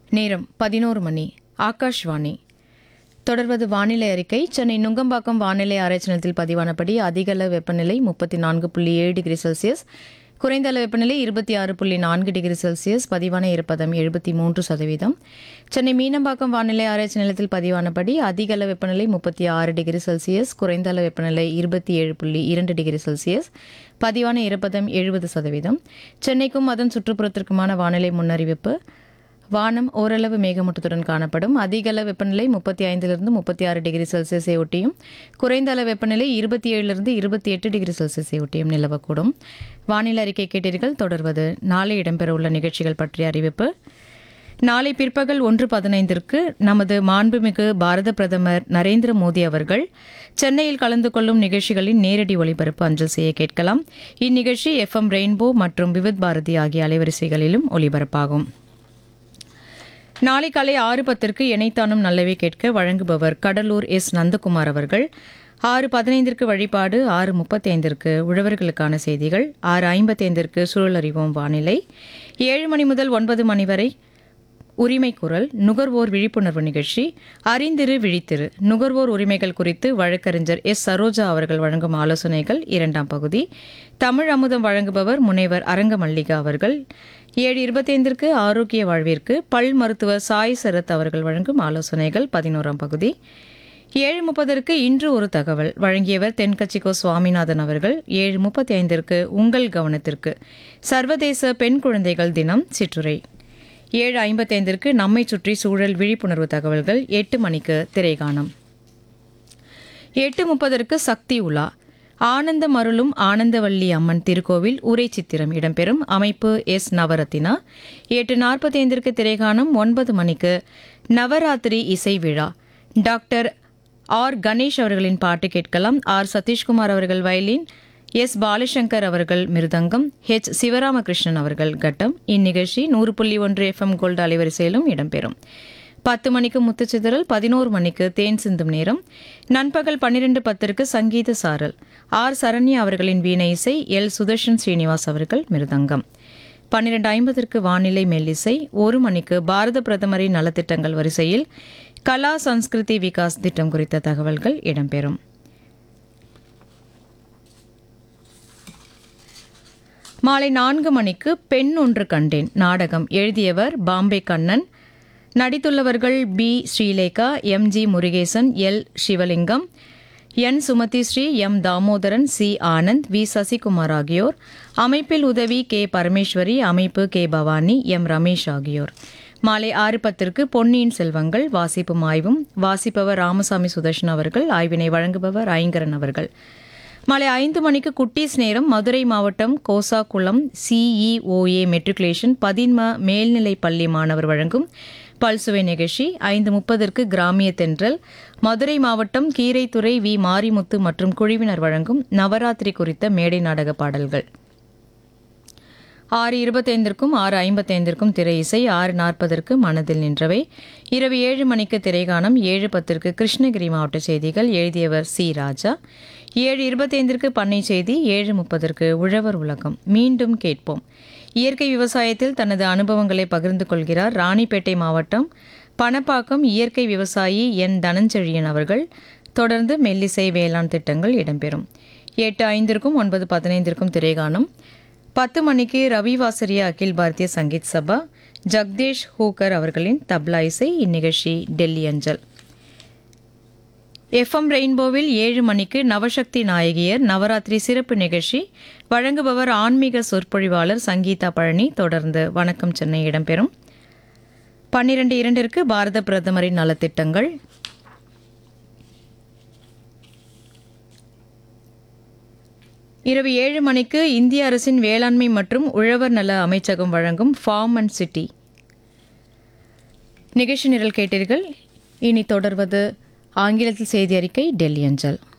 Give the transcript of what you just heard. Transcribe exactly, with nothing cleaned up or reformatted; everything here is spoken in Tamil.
நேரம் பதினோரு மணி. ஆகாஷ்வாணி. தொடர்வது வானிலை அறிக்கை. சென்னை நுங்கம்பாக்கம் வானிலை ஆராய்ச்சி நிலையத்தில் பதிவானபடி அதிகளவு வெப்பநிலை முப்பத்தி நான்கு புள்ளி ஏழு டிகிரி செல்சியஸ், குறைந்த அளவு வெப்பநிலை இருபத்தி ஆறு புள்ளி நான்கு டிகிரி செல்சியஸ், பதிவான ஈரப்பதம் எழுபத்தி மூன்று சதவீதம். சென்னை மீனம்பாக்கம் வானிலை ஆராய்ச்சி நிலையத்தில் பதிவானபடி அதிக அளவு வெப்பநிலை முப்பத்தி ஆறு டிகிரி செல்சியஸ், குறைந்த அளவு வெப்பநிலை இருபத்தி ஏழு புள்ளி இரண்டு டிகிரி செல்சியஸ், பதிவான ஈரப்பதம் எழுபது சதவீதம். சென்னைக்கும் அதன் சுற்றுப்புறத்திற்குமான வானிலை முன்னறிவிப்பு. வானம் ஓரளவு மேகமூட்டத்துடன் காணப்படும். அதிக அளவு வெப்பநிலை முப்பத்தி ஐந்திலிருந்து முப்பத்தி ஆறு டிகிரி செல்சியஸை ஒட்டியும், குறைந்த அளவு வெப்பநிலை இருபத்தி ஏழிலிருந்து இருபத்தி எட்டு டிகிரி செல்சியஸை ஒட்டியும் நிலவக்கூடும். வானிலை அறிக்கை கேட்டீர்கள். தொடர்வது நாளை இடம்பெறவுள்ள நிகழ்ச்சிகள் பற்றிய அறிவிப்பு. நாளை பிற்பகல் ஒன்று பதினைந்திற்கு நமது மாண்புமிகு பாரத பிரதமர் நரேந்திர மோடி அவர்கள் சென்னையில் கலந்து கொள்ளும் நிகழ்ச்சிகளின் நேரடி ஒளிபரப்பு அஞ்சல் செய்ய கேட்கலாம். இந்நிகழ்ச்சி எஃப்எம் ரெயின்போ மற்றும் விவித் பாரதி ஆகிய அலைவரிசைகளிலும் ஒலிபரப்பாகும். நாளை காலை ஆறு பத்திற்கு இணைத்தானும் நல்லவே கேட்க வழங்குபவர் கடலூர் எஸ் நந்தகுமார் அவர்கள். ஆறு பதினைந்திற்கு வழிபாடு, ஆறு முப்பத்தி ஐந்திற்கு உழவர்களுக்கான செய்திகள், ஆறு ஐம்பத்தி ஐந்திற்கு சூழலறிவோம் வானிலை, ஏழு மணி முதல் ஒன்பது மணி வரை உரிமை குரல் நுகர்வோர் விழிப்புணர்வு நிகழ்ச்சி, அறிந்திரு விழித்திரு நுகர்வோர் உரிமைகள் குறித்து வழக்கறிஞர் எஸ் சரோஜா அவர்கள் வழங்கும் ஆலோசனைகள் இரண்டாம் பகுதி, தமிழ் அமுதம் வழங்குபவர் முனைவர் அரங்க மல்லிகா அவர்கள். ஏழு இருபத்தி ஐந்திற்கு ஆரோக்கிய வாழ்விற்கு பல் மருத்துவர் சாய் சரத் அவர்கள் வழங்கும் ஆலோசனைகள் பதினோராம் பகுதி. ஏழு முப்பதற்கு இன்று ஒரு தகவல் வழங்கியவர் தென்கட்சிக்கோ சுவாமிநாதன் அவர்கள். ஏழு முப்பத்தி ஐந்திற்கு உங்கள் கவனத்திற்கு சர்வதேச பெண் குழந்தைகள் தினம் சிற்றுரை. ஏழு ஐம்பத்தி ஐந்திற்கு நம்மை சுற்றி சூழல் விழிப்புணர்வு தகவல்கள். எட்டு மணிக்கு திரைகாணம். எட்டு முப்பதற்கு சக்தி உலா ஆனந்த மருளும் ஆனந்தவல்லி அம்மன் திருக்கோவில் உரை சித்திரம் இடம்பெறும். அமைப்பு எஸ் நவரத்தினா. எட்டு நாற்பத்தி ஐந்திற்கு திரைகாணம். ஒன்பது மணிக்கு நவராத்திரி இசை விழா. டாக்டர் ஆர் கணேஷ் அவர்களின் பாட்டு கேட்கலாம். ஆர் சதீஷ்குமார் அவர்கள் வயலின், எஸ் பாலசங்கர் அவர்கள் மிருதங்கம், ஹெச் சிவராமகிருஷ்ணன் அவர்கள் கட்டம். இந்நிகழ்ச்சி நூறு புள்ளி ஒன்று எஃப்எம் கோல்டு அலைவரிசையிலும் இடம்பெறும். பத்து மணிக்கு முத்துச்சிதறல், பதினோரு மணிக்கு தேன் சிந்தும் நேரம். நண்பகல் பன்னிரண்டு பத்திற்கு சங்கீத சாரல். ஆர் சரண்யா அவர்களின் வீணை இசை, எல் சுதர்ஷன் ஸ்ரீனிவாஸ் அவர்கள் மிருதங்கம். பன்னிரண்டு ஐம்பதற்கு வானிலை மெல்லிசை. ஒரு மணிக்கு பாரத பிரதமரின் நலத்திட்டங்கள் வரிசையில் கலா சன்ஸ்கிருதி விகாஸ் திட்டம் குறித்த தகவல்கள் இடம்பெறும். மாலை நான்கு மணிக்கு பெண் ஒன்று கண்டேன் நாடகம். எழுதியவர் Bombay Kannan. நடித்துள்ளவர்கள் B Srilekha, M G Murugesan, L Sivalingam, N Sumathi Sri, M Damodaran, C Anand, we Sasikumar ஆகியோர். அமைப்பில் உதவி கே பரமேஸ்வரி, அமைப்பு கே பவானி, எம் ரமேஷ் ஆகியோர். மாலை ஆறு பத்திற்கு பொன்னியின் செல்வங்கள் வாசிப்பும் ஆய்வும். வாசிப்பவர் ராமசாமி சுதர்ஷன் அவர்கள். ஆய்வினை வழங்குபவர் ஐங்கரன் அவர்கள். மாலை ஐந்து மணிக்கு குட்டீஸ் நேரம். மதுரை மாவட்டம் கோசாக்குளம் சிஇஓஏ மெட்ரிகுலேஷன் பதின்ம மேல்நிலை பள்ளி மாணவர் வழங்கும் பல்சுவை நிகழ்ச்சி. ஐந்து முப்பதற்கு கிராமிய தென்றல். மதுரை மாவட்டம் கீரைத்துறை வி மாரிமுத்து மற்றும் குழுவினர் வழங்கும் நவராத்திரி குறித்த மேடை நாடக பாடல்கள். ஆறு இருபத்தைந்திற்கும் ஆறு ஐம்பத்தைந்திற்கும் திரை இசை. ஆறு நாற்பதற்கு மனதில் நின்றவை. இரவு ஏழு மணிக்கு திரைகாணம். ஏழு பத்திற்கு கிருஷ்ணகிரி மாவட்ட செய்திகள். எழுதியவர் சி ராஜா. ஏழு இருபத்தைந்திற்கு பண்ணை செய்தி. ஏழு முப்பதற்கு உழவர் உலகம். மீண்டும் கேட்போம். இயற்கை விவசாயத்தில் தனது அனுபவங்களை பகிர்ந்து கொள்கிறார் ராணிப்பேட்டை மாவட்டம் பணப்பாக்கம் இயற்கை விவசாயி என் தனஞ்செழியன் அவர்கள். தொடர்ந்து மெல்லிசை வேளாண் திட்டங்கள் இடம்பெறும். எட்டு ஐந்திற்கும் ஒன்பது பதினைந்திற்கும் திரைகாணம். பத்து மணிக்கு ரவிவாசரிய அகில் பாரதிய சங்கீத் சபா ஜக்தேஷ் ஹூக்கர் அவர்களின் தப்லா இசை. இந்நிகழ்ச்சி டெல்லி அஞ்சல். எஃப்எம் ரெயின்போவில் ஏழு மணிக்கு நவசக்தி நாயகியர் நவராத்திரி சிறப்பு நிகழ்ச்சி. வழங்குபவர் ஆன்மீக சொற்பொழிவாளர் சங்கீதா பழனி. தொடர்ந்து வணக்கம் சென்னை இடம்பெறும். பன்னிரண்டு இரண்டிற்கு பாரத பிரதமரின் நலத்திட்டங்கள். இரவு ஏழு மணிக்கு இந்திய அரசின் வேளாண்மை மற்றும் உழவர் நல அமைச்சகம் வழங்கும் ஃபார்ம் அண்ட் சிட்டி நிகழ்ச்சி நிரல் கேட்டீர்கள். இனி தொடர்வது ஆங்கிலத்தில் செய்தி அறிக்கை டெல்லி அஞ்சல்.